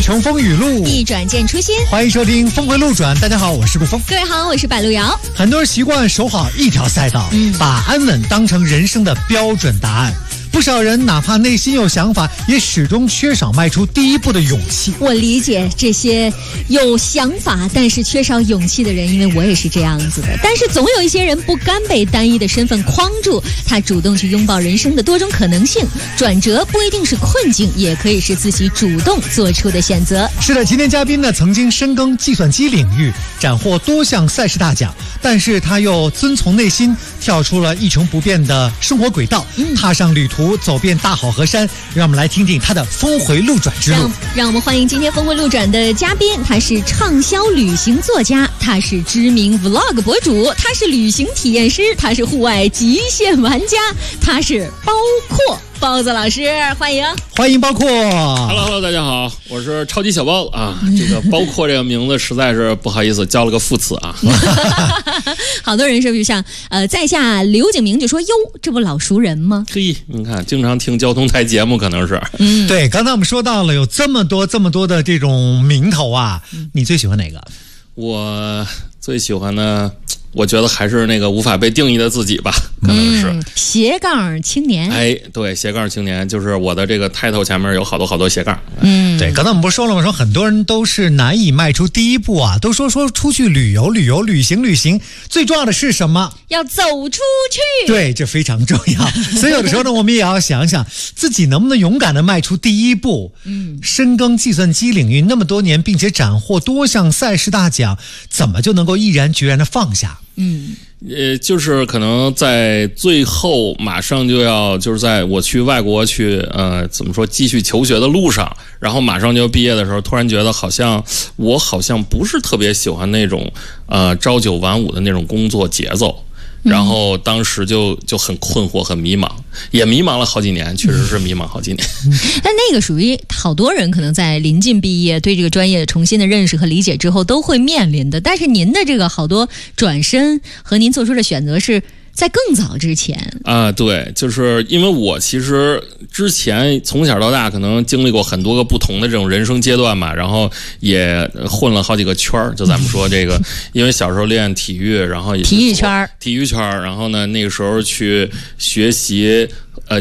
乘风雨露， 一转见初心。 欢迎收听峰回路转。大家好，我是顾峰。 各位好，我是柏路遥。 很多人习惯守好一条赛道，把安稳当成人生的标准答案。不少人哪怕内心有想法，也始终缺少迈出第一步的勇气。 我理解这些有想法但是缺少勇气的人，因为我也是这样子的。但是总有一些人不甘被单一的身份框住，他主动去拥抱人生的多种可能性。转折不一定是困境，也可以是自己主动做出的选择。 是的，今天嘉宾呢曾经深耕计算机领域，斩获多项赛事大奖，但是他又遵从内心，跳出了一成不变的生活轨道，踏上旅途，走遍大好河山。让我们来听听他的峰回路转之路。 让我们欢迎今天峰回路转的嘉宾，他是畅销旅行作家，他是知名 vlog 博主，他是旅行体验师，他是户外极限玩家，他是包括包子老师，欢迎包括。 Hello， 大家好，我是超级小包啊。这个包括这个名字实在是不好意思，交了个副词啊。 好多人是不是像在下刘景明就说哟，这不老熟人吗？ 嘿，你看，经常听交通台节目，可能是。 对，刚才我们说到了有这么多的这种名头啊，你最喜欢哪个？ 我最喜欢的，我觉得还是那个无法被定义的自己吧，可能是斜杠青年。 哎，对，斜杠青年就是我的这个 title 前面有好多斜杠。 对，刚才我们不是说了吗？说很多人都是难以迈出第一步啊，都说出去旅游，旅行，最重要的是什么？ 要走出去。 对，这非常重要。所以有的时候呢，我们也要想想自己能不能勇敢的迈出第一步。深耕计算机领域那么多年，并且斩获多项赛事大奖，怎么就能够毅然决然的放下？ 就是可能在最后马上就要，就是在我去外国去怎么说继续求学的路上，然后马上就毕业的时候，突然觉得我好像不是特别喜欢那种朝九晚五的那种工作节奏。然后当时就很困惑，很迷茫，也迷茫了好几年，确实是迷茫好几年。 但那个属于好多人可能在临近毕业，对这个专业重新的认识和理解之后都会面临的。但是您的这个好多转身和您做出的选择是在更早之前啊，对，就是因为我其实之前从小到大可能经历过很多个不同的这种人生阶段嘛，然后也混了好几个圈儿。就咱们说这个，因为小时候练体育，然后也体育圈， 然后呢那个时候去学习